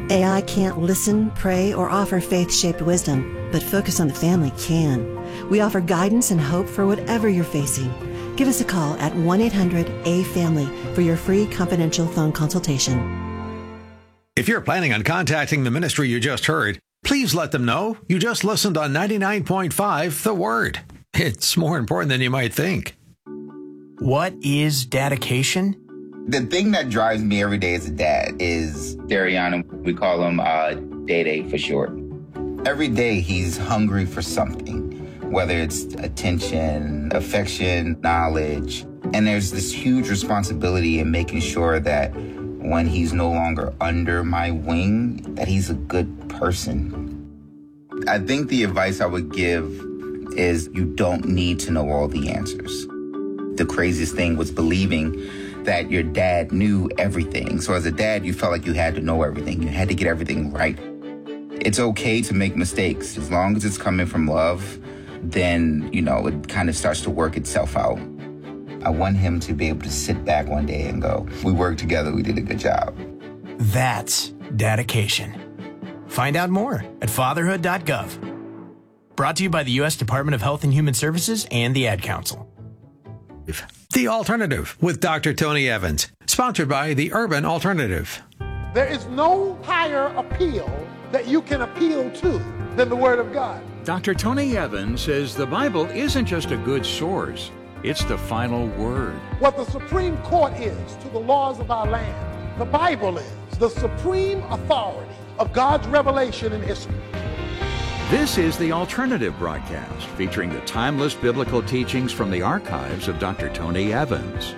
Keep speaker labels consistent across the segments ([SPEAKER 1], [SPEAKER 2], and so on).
[SPEAKER 1] AI can't listen, pray, or offer faith-shaped wisdom, but Focus on the Family can. We offer guidance and hope for whatever you're facing. Give us a call at 1-800-A-FAMILY for your free confidential phone consultation.
[SPEAKER 2] If you're planning on contacting the ministry you just heard, please let them know you just listened on 99.5 The Word. It's more important than you might think.
[SPEAKER 3] What is dedication?
[SPEAKER 4] The thing that drives me every day as a dad is Dariana. We call him Day for short. Every day he's hungry for something, whether it's attention, affection, knowledge. And there's this huge responsibility in making sure that when he's no longer under my wing, that he's a good person. I think the advice I would give is you don't need to know all the answers. The craziest thing was believing that your dad knew everything. So as a dad, you felt like you had to know everything. You had to get everything right. It's okay to make mistakes. As long as it's coming from love, then, it kind of starts to work itself out. I want him to be able to sit back one day and go, we worked together, we did a good job.
[SPEAKER 3] That's dedication. Find out more at fatherhood.gov. Brought to you by the U.S. Department of Health and Human Services and the Ad Council.
[SPEAKER 2] The Alternative with Dr. Tony Evans, sponsored by the Urban Alternative.
[SPEAKER 5] There is no higher appeal that you can appeal to than the Word of God.
[SPEAKER 6] Dr. Tony Evans says the Bible isn't just a good source, it's the final word.
[SPEAKER 5] What the Supreme Court is to the laws of our land, the Bible is the supreme authority of God's revelation in history.
[SPEAKER 6] This is the Alternative broadcast, featuring the timeless biblical teachings from the archives of Dr. Tony Evans.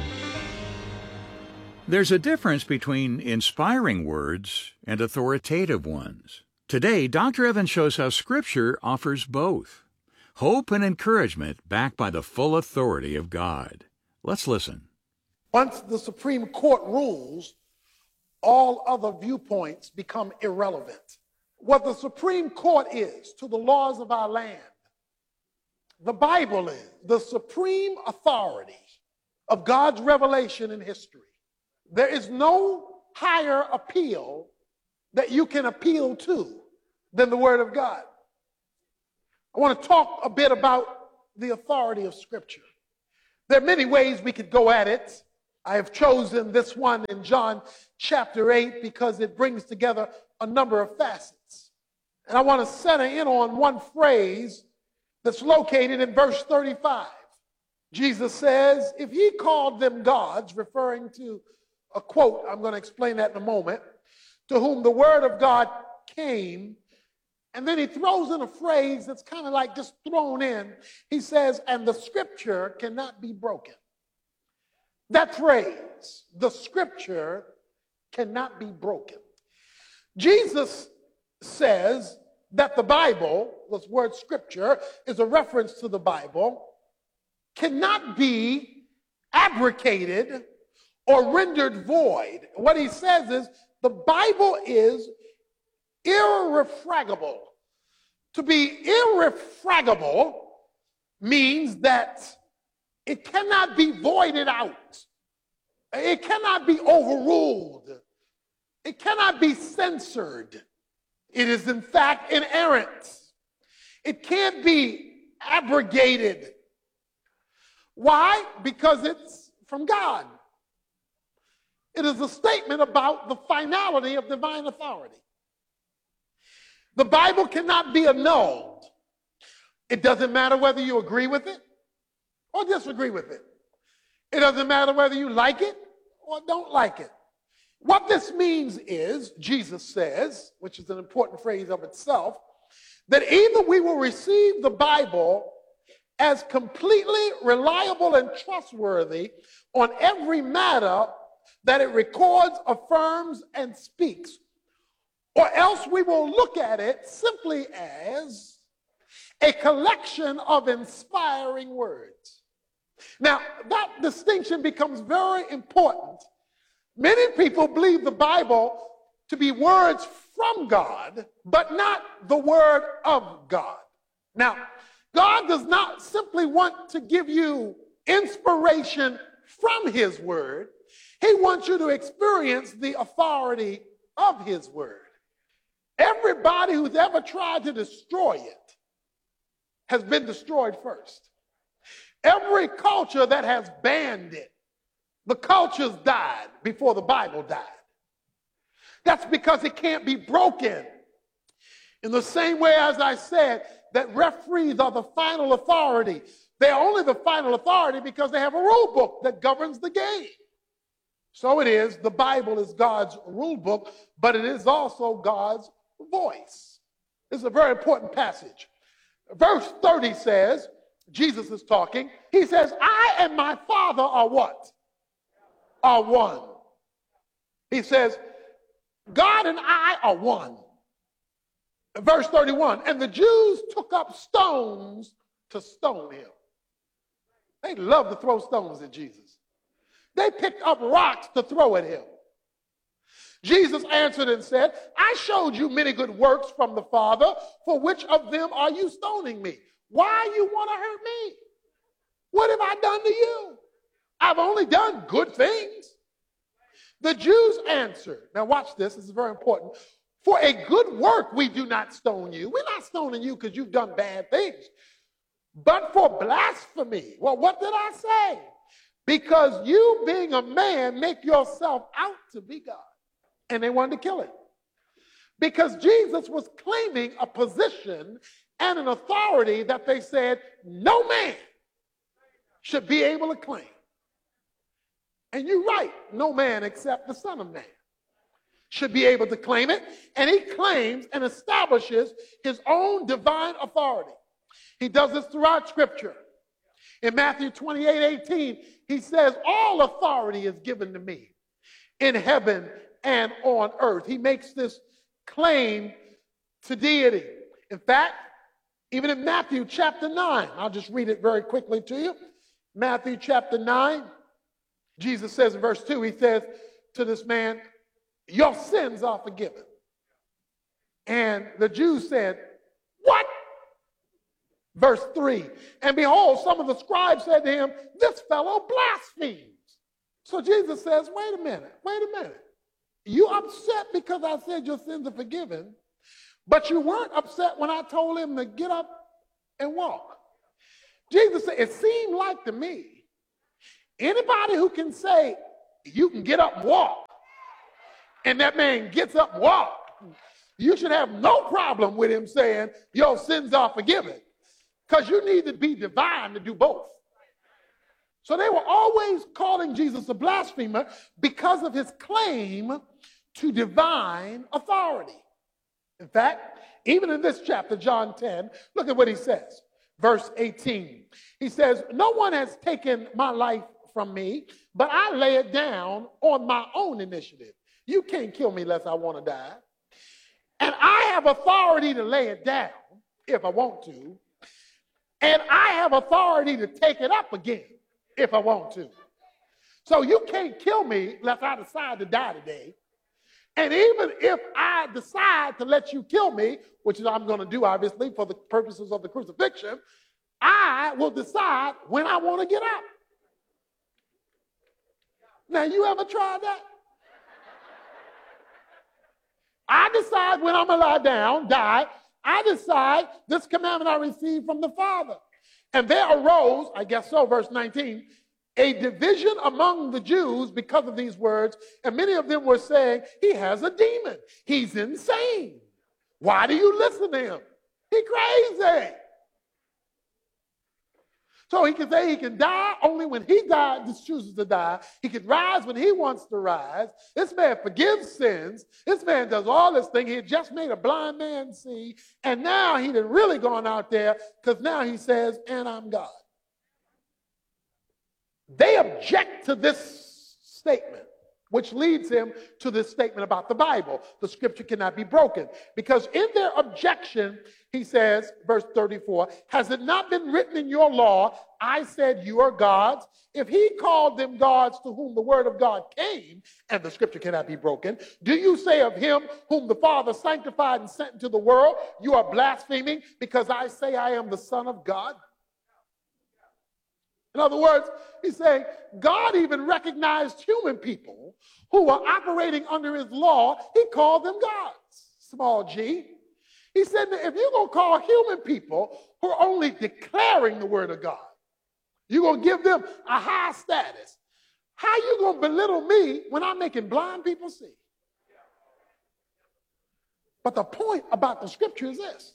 [SPEAKER 6] There's a difference between inspiring words and authoritative ones. Today, Dr. Evans shows how Scripture offers both. Hope and encouragement backed by the full authority of God. Let's listen.
[SPEAKER 5] Once the Supreme Court rules, all other viewpoints become irrelevant. What the Supreme Court is to the laws of our land, the Bible is the supreme authority of God's revelation in history. There is no higher appeal that you can appeal to than the Word of God. I want to talk a bit about the authority of Scripture. There are many ways we could go at it. I have chosen this one in John chapter 8 because it brings together a number of facets. And I want to center in on one phrase that's located in verse 35. Jesus says, if he called them gods, referring to a quote, I'm going to explain that in a moment, to whom the word of God came, and then he throws in a phrase that's kind of like just thrown in. He says, and the scripture cannot be broken. That phrase, the scripture cannot be broken. Jesus says that the Bible, this word scripture, is a reference to the Bible, cannot be abrogated or rendered void. What he says is the Bible is irrefragable. To be irrefragable means that it cannot be voided out. It cannot be overruled. It cannot be censored. It is in fact inerrant. It can't be abrogated. Why? Because it's from God. It is a statement about the finality of divine authority. The Bible cannot be annulled. It doesn't matter whether you agree with it or disagree with it. It doesn't matter whether you like it or don't like it. What this means is, Jesus says, which is an important phrase of itself, that either we will receive the Bible as completely reliable and trustworthy on every matter that it records, affirms, and speaks, or else we will look at it simply as a collection of inspiring words. Now, that distinction becomes very important. Many people believe the Bible to be words from God, but not the word of God. Now, God does not simply want to give you inspiration from his word. He wants you to experience the authority of his word. Everybody who's ever tried to destroy it has been destroyed first. Every culture that has banned it, the cultures died before the Bible died. That's because it can't be broken. In the same way as I said that referees are the final authority, they're only the final authority because they have a rule book that governs the game. So it is, the Bible is God's rule book, but it is also God's voice. This is a very important passage. Verse 30 says, Jesus is talking, he says, I and my Father are what? Are one. He says, God and I are one. Verse 31, and the Jews took up stones to stone him. They love to throw stones at Jesus. They picked up rocks to throw at him. Jesus answered and said, I showed you many good works from the Father. For which of them are you stoning me? Why you want to hurt me? What have I done to you? I've only done good things. The Jews answered. Now watch this. This is very important. For a good work we do not stone you. We're not stoning you because you've done bad things. But for blasphemy. Well, what did I say? Because you, being a man, make yourself out to be God. And they wanted to kill him. Because Jesus was claiming a position and an authority that they said no man should be able to claim. And you're right, no man except the Son of Man should be able to claim it. And he claims and establishes his own divine authority. He does this throughout Scripture. In Matthew 28:18, he says, all authority is given to me in heaven and on earth. He makes this claim to deity. In fact, even in Matthew chapter 9, I'll just read it very quickly to you. Matthew chapter 9, Jesus says in verse 2, he says to this man, your sins are forgiven. And the Jews said, what? Verse 3, and behold, some of the scribes said to him, this fellow blasphemes. So Jesus says, wait a minute. You upset because I said your sins are forgiven, but you weren't upset when I told him to get up and walk. Jesus said, it seemed like to me, anybody who can say you can get up and walk, and that man gets up and walk, you should have no problem with him saying your sins are forgiven, because you need to be divine to do both. So they were always calling Jesus a blasphemer because of his claim to divine authority. In fact, even in this chapter, John 10, look at what he says. Verse 18, he says, no one has taken my life from me, but I lay it down on my own initiative. You can't kill me unless I want to die. And I have authority to lay it down if I want to. And I have authority to take it up again if I want to. So you can't kill me unless I decide to die today. And even if I decide to let you kill me, which is I'm going to do, obviously, for the purposes of the crucifixion, I will decide when I want to get up. Now, you ever tried that? I decide when I'm going to lie down, die. I decide this commandment I received from the Father. And there arose, I guess so, verse 19, a division among the Jews because of these words, and many of them were saying, he has a demon. He's insane. Why do you listen to him? He's crazy. So he can say he can die only when he chooses to die. He can rise when he wants to rise. This man forgives sins. This man does all this thing. He had just made a blind man see. And now he had really gone out there because now he says, and I'm God. They object to this statement, which leads him to this statement about the Bible. The scripture cannot be broken. Because in their objection, he says, verse 34, has it not been written in your law, I said you are gods? If he called them gods to whom the word of God came, and the scripture cannot be broken, do you say of him whom the Father sanctified and sent into the world, you are blaspheming because I say I am the Son of God? In other words, he's saying God even recognized human people who were operating under his law. He called them gods, small g. He said that if you're going to call human people who are only declaring the word of God, you're going to give them a high status, how you going to belittle me when I'm making blind people see? But the point about the scripture is this.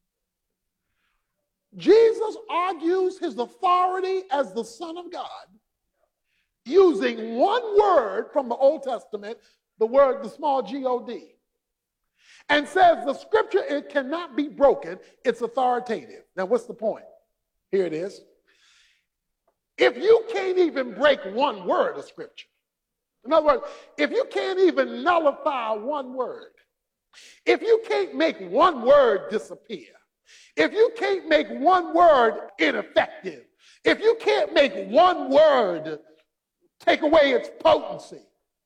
[SPEAKER 5] Jesus argues his authority as the Son of God using one word from the Old Testament, the small G-O-D, and says the scripture, it cannot be broken. It's authoritative. Now, what's the point? Here it is. If you can't even break one word of scripture, in other words, if you can't even nullify one word, if you can't make one word disappear, if you can't make one word ineffective, if you can't make one word take away its potency,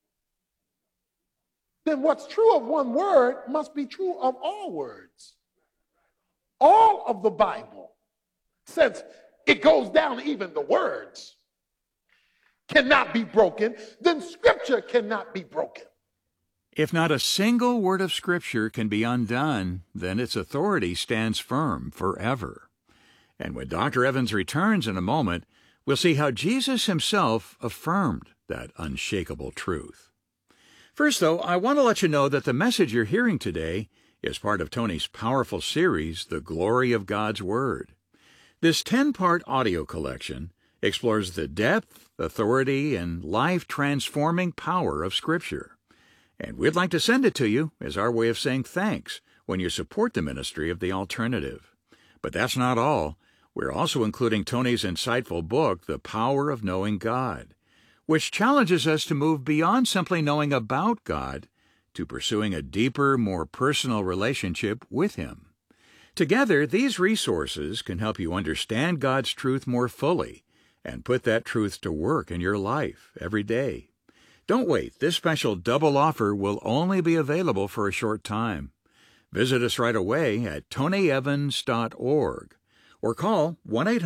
[SPEAKER 5] then what's true of one word must be true of all words. All of the Bible, since it goes down to even the words, cannot be broken, then Scripture cannot be broken.
[SPEAKER 6] If not a single word of Scripture can be undone, then its authority stands firm forever. And when Dr. Evans returns in a moment, we'll see how Jesus himself affirmed that unshakable truth. First, though, I want to let you know that the message you're hearing today is part of Tony's powerful series, The Glory of God's Word. This 10-part audio collection explores the depth, authority, and life-transforming power of Scripture. And we'd like to send it to you as our way of saying thanks when you support the ministry of The Alternative. But that's not all. We're also including Tony's insightful book, The Power of Knowing God, which challenges us to move beyond simply knowing about God to pursuing a deeper, more personal relationship with Him. Together, these resources can help you understand God's truth more fully and put that truth to work in your life every day. Don't wait. This special double offer will only be available for a short time. Visit us right away at tonyevans.org or call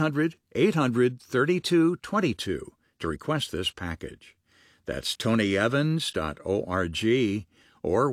[SPEAKER 6] 1-800-800-3222 to request this package. That's tonyevans.org or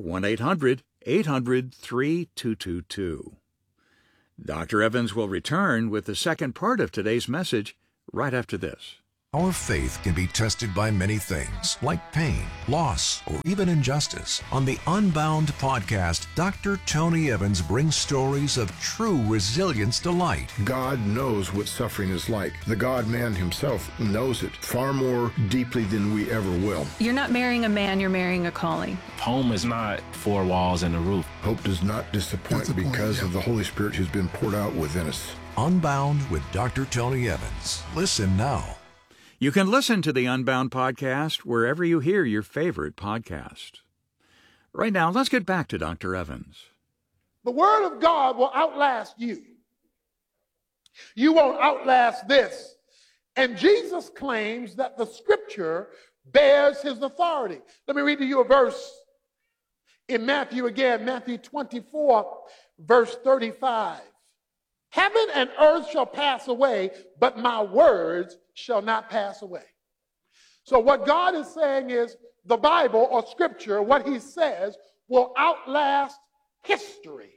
[SPEAKER 6] 1-800-800-3222. Dr. Evans will return with the second part of today's message right after this.
[SPEAKER 7] Our faith can be tested by many things, like pain, loss, or even injustice. On the Unbound podcast, Dr. Tony Evans brings stories of true resilience to light.
[SPEAKER 8] God knows what suffering is like. The God-man himself knows it far more deeply than we ever will.
[SPEAKER 9] You're not marrying a man, you're marrying a calling.
[SPEAKER 10] Home is not four walls and a roof.
[SPEAKER 8] Hope does not disappoint because of the Holy Spirit who's been poured out within us.
[SPEAKER 7] Unbound with Dr. Tony Evans. Listen now.
[SPEAKER 6] You can listen to the Unbound podcast wherever you hear your favorite podcast. Right now, let's get back to Dr. Evans.
[SPEAKER 5] The Word of God will outlast you. You won't outlast this. And Jesus claims that the Scripture bears his authority. Let me read to you a verse in Matthew again, Matthew 24, verse 35. Heaven and earth shall pass away, but my words shall not pass away. So what God is saying is the Bible or Scripture, what he says, will outlast history.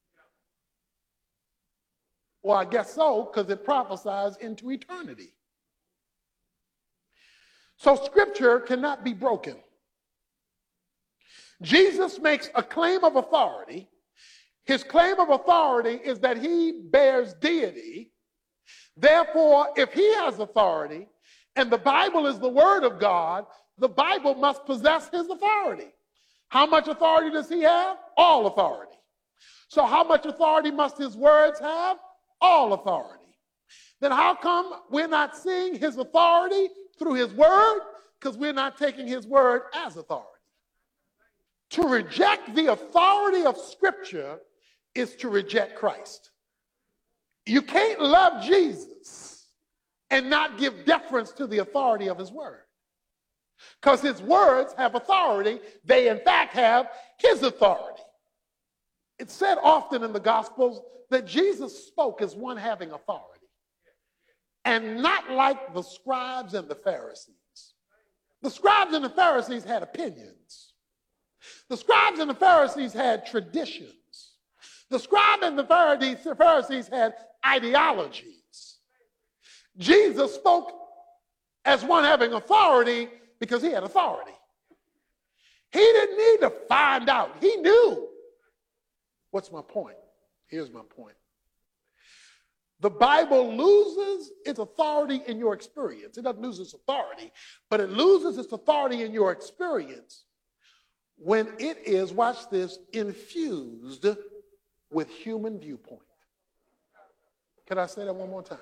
[SPEAKER 5] Well, I guess so, because it prophesies into eternity. So Scripture cannot be broken. Jesus makes a claim of authority. His claim of authority is that he bears deity. Therefore, if he has authority and the Bible is the Word of God, the Bible must possess his authority. How much authority does he have? All authority. So how much authority must his words have? All authority. Then how come we're not seeing his authority through his word? Because we're not taking his word as authority. To reject the authority of Scripture is to reject Christ. You can't love Jesus and not give deference to the authority of his word. Because his words have authority. They, in fact, have his authority. It's said often in the Gospels that Jesus spoke as one having authority. and not like the scribes and the Pharisees. The scribes and the Pharisees had opinions. The scribes and the Pharisees had traditions. The scribes and the Pharisees had ideologies. Jesus spoke as one having authority because he had authority. He didn't need to find out. He knew. What's my point? Here's my point. The Bible loses its authority in your experience. It doesn't lose its authority, but it loses its authority in your experience when it is, watch this, infused with human viewpoint. Can I say that one more time?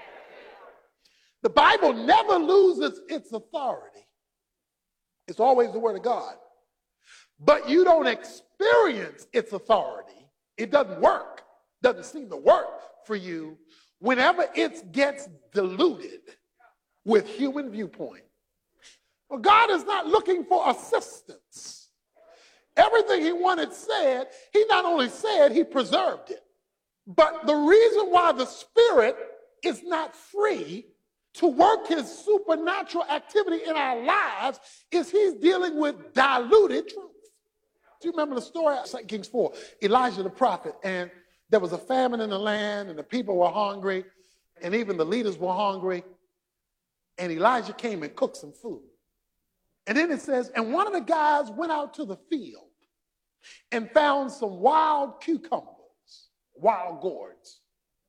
[SPEAKER 5] The Bible never loses its authority. It's always the Word of God. But you don't experience its authority. It doesn't work. Doesn't seem to work for you whenever it gets diluted with human viewpoint. Well, God is not looking for assistance. Everything he wanted said, he not only said, he preserved it. But the reason why the Spirit is not free to work his supernatural activity in our lives is he's dealing with diluted truth. Do you remember the story of 2 Kings 4? Elijah the prophet, and there was a famine in the land, and the people were hungry, and even the leaders were hungry. And Elijah came and cooked some food. And then it says, and one of the guys went out to the field and found some wild cucumbers, wild gourds.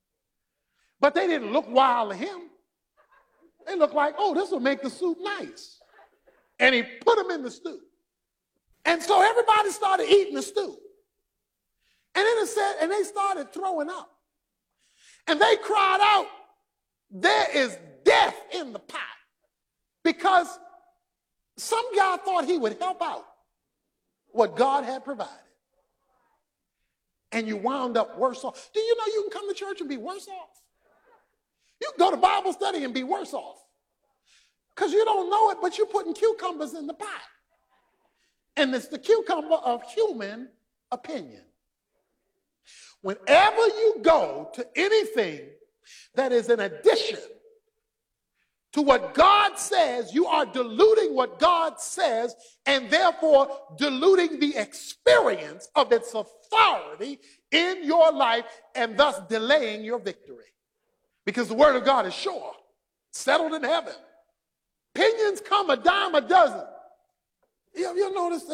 [SPEAKER 5] But they didn't look wild to him. They looked like, oh, this will make the soup nice. And he put them in the stew. And so everybody started eating the stew. And then it said, and they started throwing up. And they cried out, there is death in the pot. Because some guy thought he would help out what God had provided. And you wound up worse off. Do you know you can come to church and be worse off? You can go to Bible study and be worse off. Because you don't know it, but you're putting cucumbers in the pot. And it's the cucumber of human opinion. Whenever you go to anything that is an addition to what God says, you are diluting what God says and therefore diluting the experience of its authority in your life and thus delaying your victory. Because the word of God is sure, settled in heaven. Opinions come a dime a dozen. You'll notice that